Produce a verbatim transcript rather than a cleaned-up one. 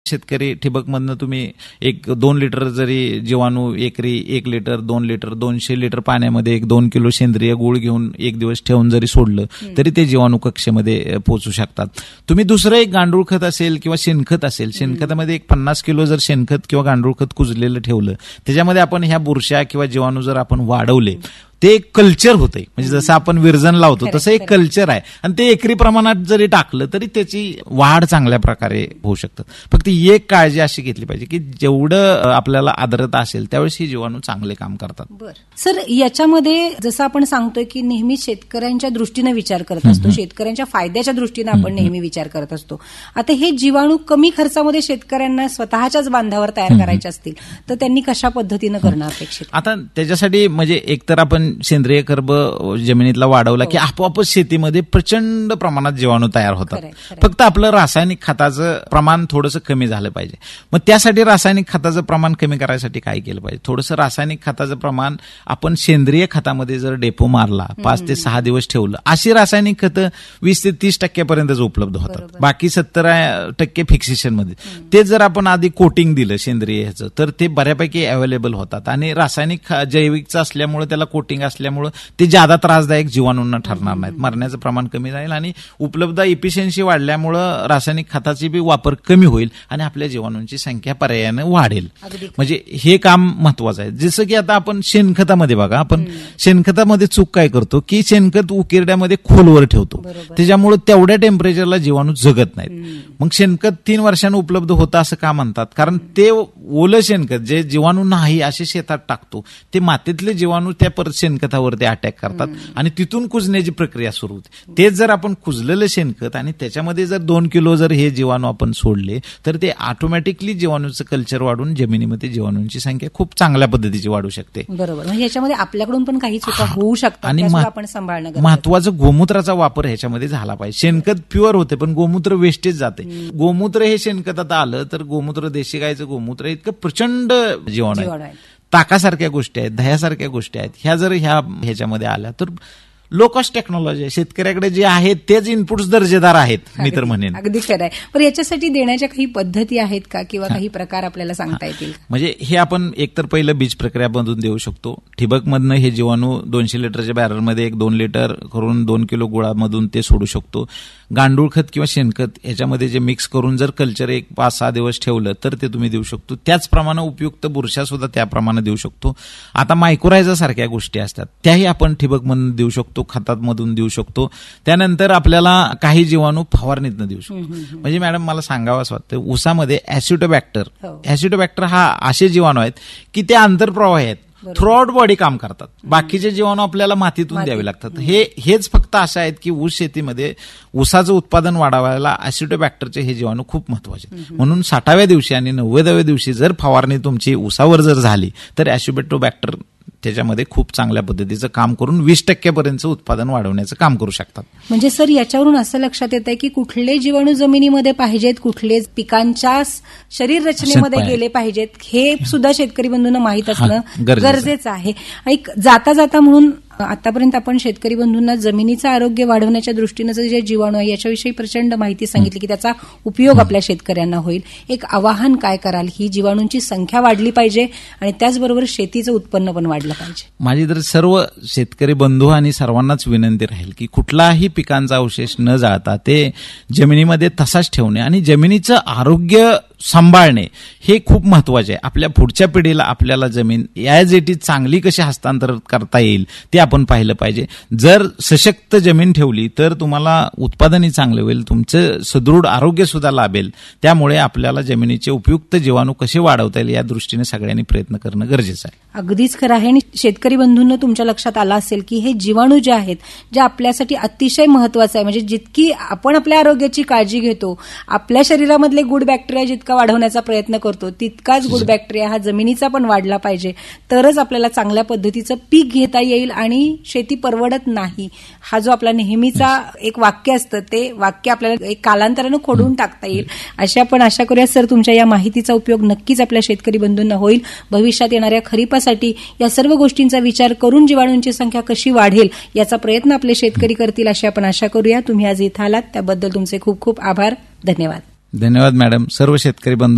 शेतकरी ठिबकमधनं तुम्ही एक दोन लिटर जरी जीवाणू एकरी एक लिटर दोन लिटर दोनशे लिटर पाण्यामध्ये एक दोन किलो सेंद्रिय गुळ घेऊन एक दिवस ठेवून जरी सोडलं तरी ते जीवाणू कक्षेमध्ये पोहोचू शकतात. तुम्ही दुसरं एक गांडूळ खत असेल किंवा शेणखत असेल, शेणखतामध्ये एक पन्नास किलो जर शेणखत किंवा गांडूळ खत कुजलेलं ठेवलं, त्याच्यामध्ये आपण ह्या बुरशा किंवा जीवाणू जर आपण वाढवले ते एक कल्चर होतंय. म्हणजे जसं आपण विरजन लावतो तसं एक कल्चर आहे आणि ते एकरी प्रमाणात जरी टाकलं तरी त्याची वाढ चांगल्या प्रकारे होऊ शकतात. फक्त एक काळजी अशी घेतली पाहिजे की जेवढं आपल्याला आर्द्रता असेल त्यावेळेस ही जीवाणू चांगले काम करतात. बरं सर, याच्यामध्ये जसं आपण सांगतोय की नेहमी शेतकऱ्यांच्या दृष्टीने विचार करत असतो, शेतकऱ्यांच्या फायद्याच्या दृष्टीने आपण नेहमी विचार करत असतो. आता हे जीवाणू कमी खर्चामध्ये शेतकऱ्यांना स्वतःच्याच बांधावर तयार करायचे असतील तर त्यांनी कशा पद्धतीनं करणं अपेक्षित? आता त्याच्यासाठी म्हणजे एकतर आपण सेंद्रिय कर्ब जमिनीतला वाढवला की आपोआपच शेतीमध्ये प्रचंड प्रमाणात जीवाणू तयार होतात. फक्त आपलं रासायनिक खताचं प्रमाण थोडंसं कमी झालं पाहिजे. मग त्यासाठी रासायनिक खताचं प्रमाण कमी करायसाठी काय केलं पाहिजे? थोडंसं रासायनिक खताचं प्रमाण आपण सेंद्रिय खतामध्ये जर डेपो मारला, पाच ते सहा दिवस ठेवलं, अशी रासायनिक खतं वीस ते तीस टक्क्यापर्यंतच उपलब्ध होतात. बाकी सत्तर टक्के फिक्सेशन मध्ये ते जर आपण आधी कोटिंग दिलं सेंद्रिय ह्याचं तर ते बऱ्यापैकी अवेलेबल होतात. आणि रासायनिक जैविकचं असल्यामुळे त्याला कोटिंग असल्यामुळे ते ज्यादा त्रासदायक जीवाणूंना ठरणार नाहीत, मरण्याचं प्रमाण कमी राहील आणि उपलब्ध इफिशियन्सी वाढल्यामुळं रासायनिक खताची बी वापर कमी होईल आणि आपल्या जीवाणूंची संख्या पर्यायाने वाढेल. म्हणजे हे काम महत्वाचं आहे. जसं की आता आपण शेणखतामध्ये बघा, आपण शेणखतामध्ये चूक काय करतो की शेणखत उकिरड्यामध्ये खोलवर ठेवतो, त्याच्यामुळे तेवढ्या टेम्परेचरला जीवाणू जगत नाहीत. मग शेणखत तीन वर्षांनी उपलब्ध होतं असं का म्हणतात? कारण ते ओलं शेणखत जे जीवाणू नाही असे शेतात टाकतो, ते मातीतले जीवाणू त्या परत शेणखतावरती अटॅक करतात आणि तिथून कुजण्याची प्रक्रिया सुरू होते. तेच जर आपण कुजलेलं शेणखत आणि त्याच्यामध्ये जर दोन किलो जर हे जीवाणू आपण सोडले तर ते ऑटोमॅटिकली जीवाणूचं कल्चर वाढून जमिनीमध्ये जीवाणूंची संख्या खूप चांगल्या पद्धतीची वाढू शकते. बरोबर. म्हणजे याच्यामध्ये आपल्याकडून पण काही चुका होऊ शकतात आणि आपण सांभाळणं महत्वाचं गोमूत्राचा वापर ह्याच्यामध्ये झाला पाहिजे. शेणखत प्युअर होते पण गोमूत्र वेस्टेज जाते. गोमूत्र हे शेणखत आता आलं तर गोमूत्र, देशी गायचं गोमूत्र इतकं प्रचंड जीवाणू आहे, ताकासारख्या गोष्टी आहेत, दह्यासारख्या गोष्टी आहेत, ह्या जर ह्या ह्याच्यामध्ये आल्या तर लो कॉस्ट टेक्नॉलॉजी आहे. शेतकऱ्याकडे जे आहेत तेच इनपुट्स दर्जेदार आहेत मी तर म्हणेन. अगदी खरं आहे. पण याच्यासाठी देण्याच्या काही पद्धती आहेत का किंवा काही प्रकार आपल्याला सांगता येतील? म्हणजे हे आपण एकतर पहिलं बीज प्रक्रियामधून देऊ शकतो. ठिबकमधनं हे जीवाणू दोनशे लिटरच्या बॅरलमध्ये एक दोन लिटर करून दोन किलो गुळामधून ते सोडू शकतो. गांडूळ खत किंवा शेणखत ह्याच्यामध्ये जे मिक्स करून जर कल्चर एक पाच सहा दिवस ठेवलं तर ते तुम्ही देऊ शकतो. त्याचप्रमाणे उपयुक्त बुरशा सुद्धा त्याप्रमाणे देऊ शकतो. आता मायक्रोरायझा सारख्या गोष्टी असतात त्याही आपण ठिबकमधून देऊ शकतो, खतामधून देऊ शकतो. त्यानंतर आपल्याला काही जीवाणू फवारणीतनं देऊ शकतो. म्हणजे मॅडम मला सांगावं असं वाटतं, ऊसामध्ये ऍसिडोबॅक्टर ऍसिडोबॅक्टर हा असे जीवाणू आहेत की ते आंतरप्रवाही आहेत, थ्रू आउट बॉडी काम करतात. बाकीचे जीवाणू आपल्याला मातीतून द्यावे लागतात. हे हेच फक्त असं आहेत की ऊस शेतीमध्ये ऊसाचं उत्पादन वाढवायला ऍसिडोबॅक्टरचे हे जीवाणू खूप महत्वाचे. म्हणून साठाव्या दिवशी आणि नव्वदाव्या दिवशी जर फवारणी तुमची ऊसावर जर झाली तर ऍसिडोबॅक्टर त्याच्यामध्ये खूप चांगल्या पद्धतीचं काम करून वीस टक्क्यापर्यंत उत्पादन वाढवण्याचं काम करू शकतात. म्हणजे सर याच्यावरून असं लक्षात येत आहे की कुठले जीवाणू जमिनीमध्ये पाहिजेत, कुठले पिकांच्या शरीर रचनेमध्ये गेले पाहिजेत, हे सुद्धा शेतकरी बंधूंना माहीत असणं गरजेचं आहे. एक जाता जाता म्हणून आतापर्यंत आपण शेतकरी बंधूंना जमिनीचं आरोग्य वाढवण्याच्या दृष्टीनं जे जीवाणू आहे याच्याविषयी प्रचंड माहिती सांगितली की त्याचा उपयोग आपल्या शेतकऱ्यांना होईल. एक आवाहन काय कराल? ही जीवाणूंची संख्या वाढली पाहिजे आणि त्याचबरोबर शेतीचं उत्पन्न पण वाढलं पाहिजे. माझी तर सर्व शेतकरी बंधू आणि सर्वांनाच विनंती राहील की कुठलाही पिकांचा अवशेष न जाळता ते जमिनीमध्ये तसाच ठेवणे आणि जमिनीचं आरोग्य सांभाळणे हे खूप महत्वाचे आहे. आपल्या पुढच्या पिढीला आपल्याला जमीन ॲज इट इज चांगली कशी हस्तांतरित करता येईल ते आपण पाहिलं पाहिजे. जर सशक्त जमीन ठेवली तर तुम्हाला उत्पादनही चांगलं होईल, तुमचं सदृढ आरोग्य सुद्धा लाभेल. त्यामुळे आपल्याला जमिनीचे उपयुक्त जीवाणू कसे वाढवता येईल या दृष्टीने सगळ्यांनी प्रयत्न करणं गरजेचं आहे. अगदीच खरं आहे. आणि शेतकरी बंधूंना तुमच्या लक्षात आलं असेल की हे जीवाणू जे आहेत जे आपल्यासाठी अतिशय महत्वाचं आहे. म्हणजे जितकी आपण आपल्या आरोग्याची काळजी घेतो, आपल्या शरीरामधले गुड बॅक्टेरिया जितका वाढवण्याचा प्रयत्न करतो, तितकाच गुड बॅक्टेरिया हा जमिनीचा पण वाढला पाहिजे. तरच आपल्याला चांगल्या पद्धतीचं पीक घेता येईल आणि शेती परवडत नाही हा जो आपला नेहमीचा एक वाक्य असतं ते वाक्य आपल्याला एक कालांतरानं खोडून टाकता येईल अशी आपण आशा करूया. सर, तुमच्या या माहितीचा उपयोग नक्कीच आपल्या शेतकरी बंधूंना होईल. भविष्यात येणाऱ्या खरीपासाठी या सर्व गोष्टींचा विचार करून जीवाणूंची संख्या कशी वाढेल याचा प्रयत्न आपले शेतकरी करतील अशी आपण आशा करूया. तुम्ही आज इथं आलात त्याबद्दल तुमचे खूप खूप आभार. धन्यवाद. धन्यवाद मॅडम. सर्व शेतकरी बंधू